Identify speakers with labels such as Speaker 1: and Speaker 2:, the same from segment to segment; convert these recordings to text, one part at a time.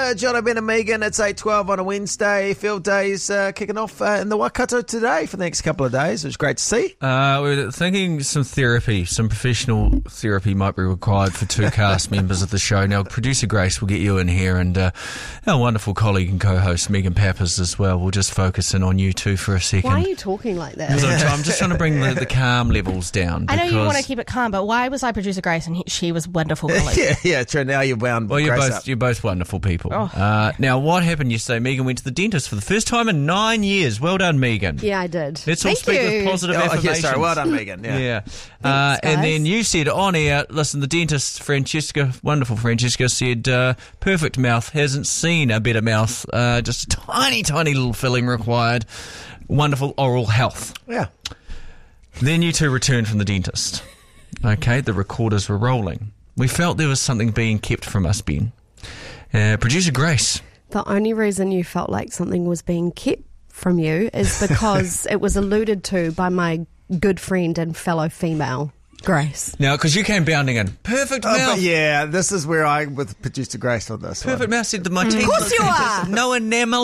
Speaker 1: Jono, Ben and Megan. It's 8:12 on a Wednesday. Field days kicking off in the Waikato today for the next couple of days. It was great to see.
Speaker 2: We're thinking some professional therapy might be required for two cast members of the show. Now, producer Grace will get you in here, and our wonderful colleague and co-host Megan Pappas as well. We'll just focus in on you two for a second.
Speaker 3: Why are you talking like that?
Speaker 2: I'm just trying to bring the calm levels down.
Speaker 4: I know you want to keep it calm, but why was I producer Grace and she was wonderful colleague?
Speaker 1: yeah, true. Now you're wound.
Speaker 2: Well,
Speaker 1: Grace
Speaker 2: you're both wonderful people.
Speaker 4: Oh.
Speaker 2: Now, what happened yesterday? Megan went to the dentist for the first time in 9 years. Well done, Megan.
Speaker 3: Yeah, I did.
Speaker 2: Let's all speak with positive affirmations.
Speaker 1: Sorry, well done, Megan.
Speaker 2: Yeah.
Speaker 3: Thanks,
Speaker 2: and
Speaker 3: guys.
Speaker 2: then you said on air, listen, the dentist, wonderful Francesca, said perfect mouth, hasn't seen a better mouth, just a tiny, tiny little filling required. Wonderful oral health.
Speaker 1: Yeah.
Speaker 2: Then you two returned from the dentist. Okay, the recorders were rolling. We felt there was something being kept from us, Ben. Producer Grace.
Speaker 3: The only reason you felt like something was being kept from you is because it was alluded to by my good friend and fellow female, Grace.
Speaker 2: Now, because you came bounding in. Perfect mouth.
Speaker 1: But yeah, this is where I with producer Grace on this.
Speaker 2: Perfect mouth, said my teeth.
Speaker 3: Of course you are.
Speaker 2: No enamel.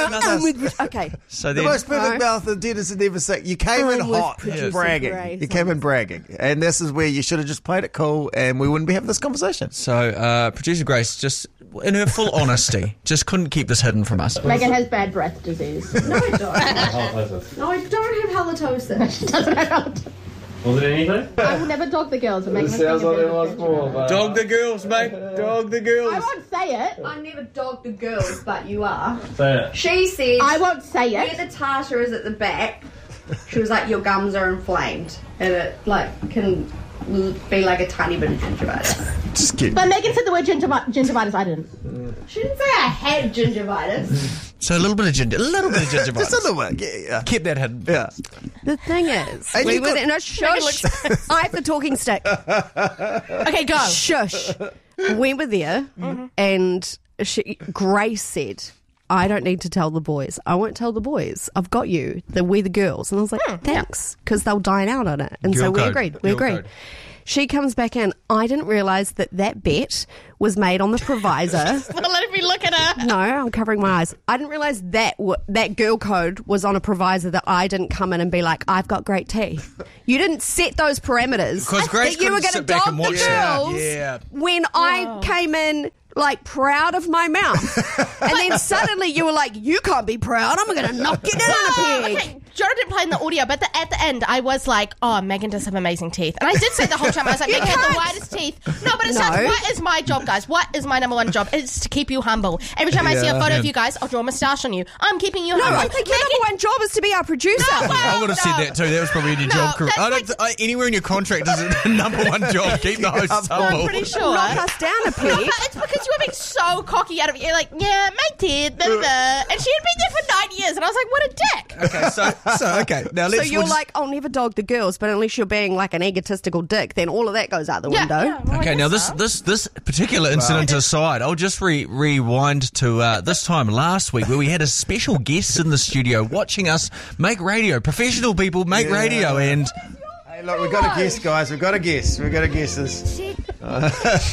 Speaker 3: Okay.
Speaker 2: So
Speaker 1: The
Speaker 2: then,
Speaker 1: most perfect mouth the dentist had ever seen. You came in
Speaker 3: I'm with
Speaker 1: hot,
Speaker 3: producer
Speaker 1: bragging.
Speaker 3: Grace.
Speaker 1: You came in bragging. And this is where you should have just played it cool and we wouldn't be having this conversation.
Speaker 2: So, producer Grace, just in her full honesty, just couldn't keep this hidden from us.
Speaker 5: Megan has bad breath disease. No, I don't. No, I don't have halitosis. She doesn't have halitosis.
Speaker 6: Was it anything?
Speaker 5: I will never dog the girls and make
Speaker 6: It
Speaker 5: them
Speaker 6: sounds
Speaker 5: think
Speaker 6: like
Speaker 5: it's
Speaker 6: it was more, but...
Speaker 2: Dog the girls, mate. Dog the girls.
Speaker 5: I won't say it.
Speaker 7: I never dogged the girls, but you are.
Speaker 6: Say it.
Speaker 7: She said,
Speaker 5: I won't say
Speaker 7: where
Speaker 5: it.
Speaker 7: the tartar is at the back, she was like, your gums are inflamed. And it, like, can be like a tiny bit of gingivitis.
Speaker 1: Just kidding.
Speaker 5: But Megan said the word gingivitis. I didn't.
Speaker 7: She didn't say I had gingivitis.
Speaker 2: So a little bit of gingivitis.
Speaker 1: Just a little bit. Yeah.
Speaker 2: Keep that hidden.
Speaker 1: Yeah.
Speaker 3: The thing is,
Speaker 1: And
Speaker 3: we
Speaker 1: you
Speaker 3: were
Speaker 1: got-
Speaker 3: no shush. I have the talking stick.
Speaker 4: Okay, go.
Speaker 3: Shush. We were there, and Grace said, I don't need to tell the boys. I won't tell the boys. I've got you. We're the girls. And I was like, thanks, because they'll dine out on it. And so
Speaker 2: Girl
Speaker 3: we
Speaker 2: code.
Speaker 3: agreed. We
Speaker 2: Girl
Speaker 3: agreed.
Speaker 2: code.
Speaker 3: She comes back in. I didn't realise that bet was made on the provisor.
Speaker 4: Let me look at her.
Speaker 3: No, I'm covering my eyes. I didn't realise that girl code was on a provisor that I didn't come in and be like, I've got great teeth. You didn't set those parameters.
Speaker 2: Because Grace
Speaker 3: that you were
Speaker 2: couldn't
Speaker 3: going to
Speaker 2: sit back
Speaker 3: dog
Speaker 2: and
Speaker 3: the
Speaker 2: watch
Speaker 3: girls
Speaker 2: it. Yeah.
Speaker 3: when I came in like proud of my mouth. And then suddenly you were like, you can't be proud. I'm going to knock you down a peg.
Speaker 4: Okay, Jonah didn't play in the audio, but at the end, I was like, oh, Megan does have amazing teeth. And I did say the whole time, I was like, Megan has the whitest teeth. No, but it's
Speaker 3: No.
Speaker 4: not. What is my job, guys? What is my number one job? It's to keep you humble. Every time I see a photo of you guys, I'll draw a moustache on you. I'm keeping you
Speaker 3: No,
Speaker 4: humble.
Speaker 3: I think your number one job is to be our producer.
Speaker 4: No, well,
Speaker 2: I would have said that too. That was probably in your job career.
Speaker 4: that's
Speaker 2: I don't. Anywhere in your contract is a number one job. Keep the hosts
Speaker 4: I'm
Speaker 2: humble.
Speaker 4: pretty sure.
Speaker 3: Knock us down a
Speaker 4: No,
Speaker 3: peg.
Speaker 4: but it's because you were being so cocky out of it. You're like, yeah, my teeth, blah, blah, blah. And she had been there for 9 years, and I was like, what a dick.
Speaker 2: Okay, okay. Now let's.
Speaker 3: So you're like, I'll never dog the girls, but unless you're being like an egotistical dick, then all of that goes out the window.
Speaker 4: Yeah, well, I
Speaker 2: Okay, now
Speaker 4: guess
Speaker 2: this
Speaker 4: so.
Speaker 2: particular incident aside, I'll just rewind to this time last week where we had a special guest in the studio watching us make radio. Professional people make radio, and
Speaker 1: Hey, look, we've got a guess, guys. We've got a guess. We've got a guess.
Speaker 4: What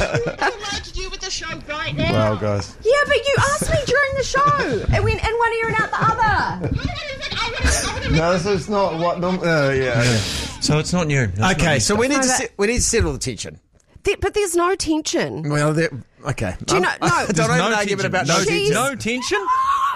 Speaker 4: to do with the show right now?
Speaker 1: Well, guys.
Speaker 3: Yeah, but you asked me during the show. It went in one ear and out the other.
Speaker 1: No, this is not what... yeah.
Speaker 2: so it's not new. That's
Speaker 1: Okay,
Speaker 2: not
Speaker 1: so we need to
Speaker 3: that-
Speaker 1: we need to settle the tension.
Speaker 3: But there's no tension.
Speaker 1: Well, okay.
Speaker 3: Do you know? No.
Speaker 1: Don't
Speaker 2: There's
Speaker 1: have
Speaker 2: no
Speaker 1: an argument
Speaker 2: tension.
Speaker 1: about no
Speaker 3: She's-
Speaker 1: tension.
Speaker 2: no tension.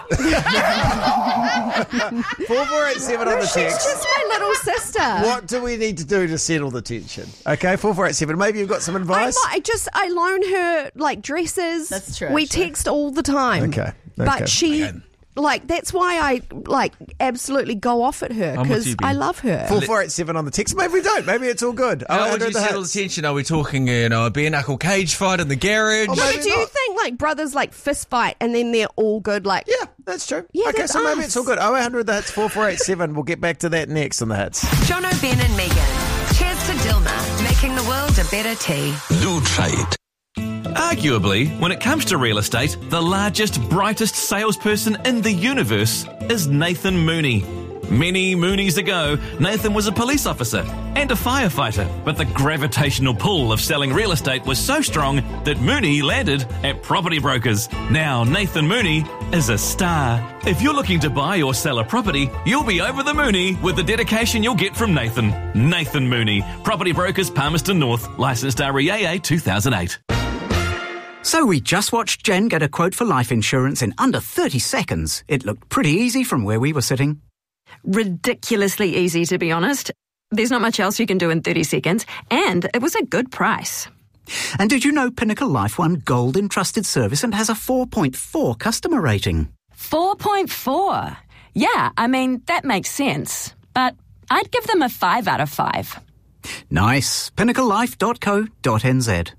Speaker 1: 4487 on the
Speaker 3: She's
Speaker 1: text.
Speaker 3: just my little sister.
Speaker 1: What do we need to do to settle the tension? Okay, 4487. Maybe you've got some advice.
Speaker 3: I loan her like dresses.
Speaker 4: That's true,
Speaker 3: We
Speaker 4: actually.
Speaker 3: text all the time.
Speaker 1: Okay.
Speaker 3: But she like that's why I like absolutely go off at her
Speaker 2: I'm with
Speaker 3: because
Speaker 2: you, Ben.
Speaker 3: I love her.
Speaker 1: 4487 on the text. Maybe we don't. Maybe it's all good.
Speaker 2: How would
Speaker 1: do
Speaker 2: you
Speaker 1: the
Speaker 2: settle the
Speaker 1: hits.
Speaker 2: tension? Are we talking, a bare knuckle cage fight in the garage?
Speaker 1: Oh,
Speaker 3: No,
Speaker 1: maybe
Speaker 3: but do you
Speaker 1: not.
Speaker 3: think like brothers like fist fight and then they're all good like
Speaker 1: Yeah, that's true.
Speaker 3: Yeah,
Speaker 1: okay,
Speaker 3: that's
Speaker 1: so maybe
Speaker 3: us.
Speaker 1: it's all good. 0800 the hits 4487. We'll get back to that next on the hits.
Speaker 8: Jono, Ben and Megan. Cheers to Dilma, making the world a better tea.
Speaker 9: Lutrate. Arguably, when it comes to real estate, the largest, brightest salesperson in the universe is Nathan Mooney. Many moonies ago, Nathan was a police officer and a firefighter, but the gravitational pull of selling real estate was so strong that Mooney landed at Property Brokers. Now Nathan Mooney is a star. If you're looking to buy or sell a property, you'll be over the Mooney with the dedication you'll get from Nathan. Nathan Mooney, Property Brokers, Palmerston North, licensed REAA 2008.
Speaker 10: So we just watched Jen get a quote for life insurance in under 30 seconds. It looked pretty easy from where we were sitting.
Speaker 11: Ridiculously easy, to be honest. There's not much else you can do in 30 seconds, and it was a good price.
Speaker 10: And did you know Pinnacle Life won Gold in Trusted Service and has a 4.4 customer rating?
Speaker 11: 4.4? Yeah, I mean, that makes sense. But I'd give them a 5 out of 5.
Speaker 10: Nice. PinnacleLife.co.nz.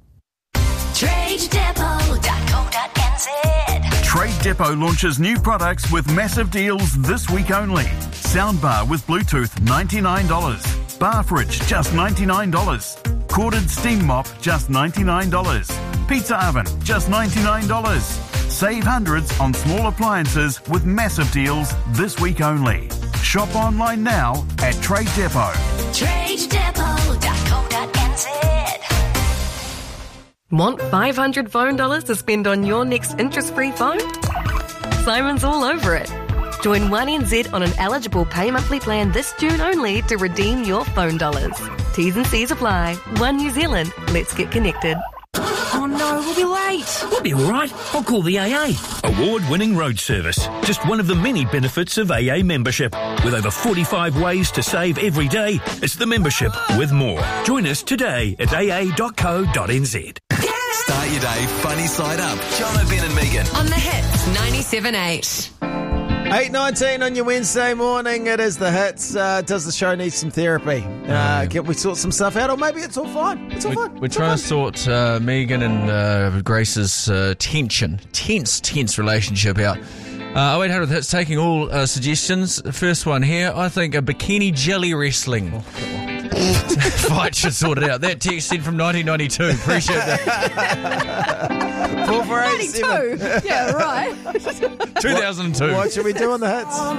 Speaker 8: TradeDepot.co.nz.
Speaker 12: Trade Depot launches new products with massive deals this week only. Soundbar with Bluetooth, $99. Bar fridge, just $99. Corded steam mop, just $99. Pizza oven, just $99. Save hundreds on small appliances with massive deals this week only. Shop online now at Trade Depot.
Speaker 8: TradeDepot.co.nz.
Speaker 13: Want 500 phone dollars to spend on your next interest-free phone? Simon's all over it. Join 1NZ on an eligible pay monthly plan this June only to redeem your phone dollars. T's and C's apply. One New Zealand. Let's get connected.
Speaker 14: Oh no, we'll be late. We'll be all right. I'll call the AA. Award-winning road service. Just one of the many benefits of AA membership. With over 45 ways to save every day, it's the membership with more. Join us today at aa.co.nz.
Speaker 9: Start your day funny side up. John O'Ben and Megan.
Speaker 8: On the hits, 97.8.
Speaker 1: 8:19 on your Wednesday morning. It is the hits. Does the show need some therapy? Can we sort some stuff out? Or maybe it's all fine. It's all fine.
Speaker 2: We're trying to sort Megan and Grace's tense relationship out. 0800 hits, taking all suggestions. First one here, I think a bikini jelly wrestling fight should sort it out. That text sent from 1992. Appreciate that.
Speaker 1: 4487.
Speaker 3: 92? Yeah, right.
Speaker 2: 2002.
Speaker 1: What should we do on the hits?